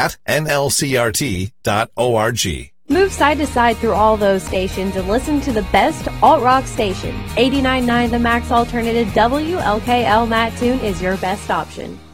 at nlcrt.org. Move side to side through all those stations and listen to the best alt-rock station. 89.9 The Max Alternative WLKL Mattoon is your best option.